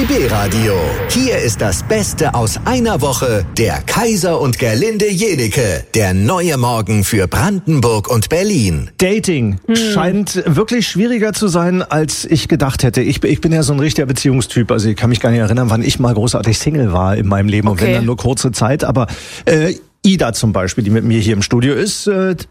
BB Radio. Hier ist das Beste aus einer Woche. Der Kaiser und Gerlinde Jenecke. Der neue Morgen für Brandenburg und Berlin. Dating scheint wirklich schwieriger zu sein, als ich gedacht hätte. Ich bin ja so ein richtiger Beziehungstyp. Also ich kann mich gar nicht erinnern, wann ich mal großartig Single war in meinem Leben. Okay. Und wenn dann nur kurze Zeit. Aber Ida zum Beispiel, die mit mir hier im Studio ist,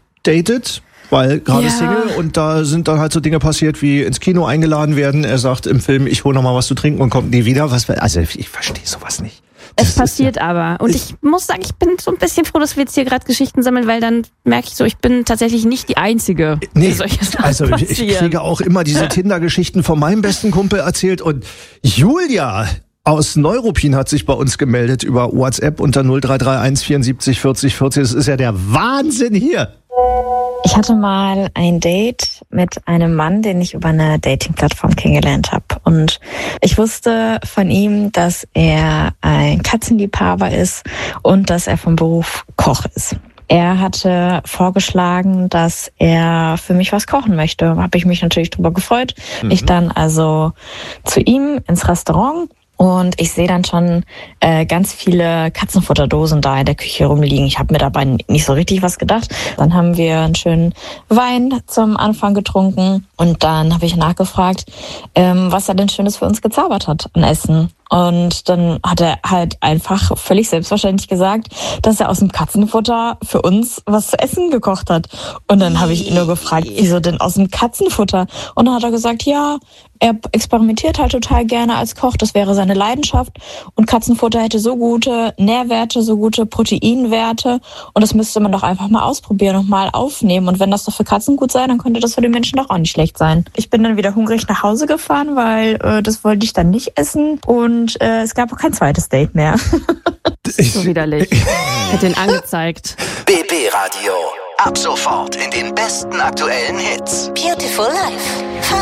datet. Weil gerade Single, und da sind dann halt so Dinge passiert, wie ins Kino eingeladen werden. Er sagt im Film, ich hole noch mal was zu trinken und kommt nie wieder. Also ich verstehe sowas nicht. Es passiert aber. Und ich muss sagen, ich bin so ein bisschen froh, dass wir jetzt hier gerade Geschichten sammeln, weil dann merke ich so, ich bin tatsächlich nicht die Einzige, die solche Sachen also ich passieren. kriege auch immer diese Tinder-Geschichten von meinem besten Kumpel erzählt. Und Julia aus Neuruppin hat sich bei uns gemeldet über WhatsApp unter 0331 74 40 40. Das ist ja der Wahnsinn hier. Ich hatte mal ein Date mit einem Mann, den ich über eine Dating-Plattform kennengelernt habe. Und ich wusste von ihm, dass er ein Katzenliebhaber ist und dass er vom Beruf Koch ist. Er hatte vorgeschlagen, dass er für mich was kochen möchte. Habe ich mich natürlich drüber gefreut. Ich dann also zu ihm ins Restaurant. Und ich sehe dann schon ganz viele Katzenfutterdosen da in der Küche rumliegen. Ich habe mir dabei nicht so richtig was gedacht. Dann haben wir einen schönen Wein zum Anfang getrunken. Und dann habe ich nachgefragt, was er denn Schönes für uns gezaubert hat an Essen. Und dann hat er halt einfach völlig selbstverständlich gesagt, dass er aus dem Katzenfutter für uns was zu essen gekocht hat. Und dann habe ich ihn nur gefragt, wieso denn aus dem Katzenfutter? Und dann hat er gesagt, ja, er experimentiert halt total gerne als Koch, das wäre seine Leidenschaft. Und Katzenfutter hätte so gute Nährwerte, so gute Proteinwerte. Und das müsste man doch einfach mal ausprobieren und mal aufnehmen. Und wenn das doch für Katzen gut sei, dann könnte das für den Menschen doch auch nicht schlecht sein. Ich bin dann wieder hungrig nach Hause gefahren, weil das wollte ich dann nicht essen. Und es gab auch kein zweites Date mehr. So widerlich. Hätte ihn angezeigt. BB Radio. Ab sofort in den besten aktuellen Hits. Beautiful Life.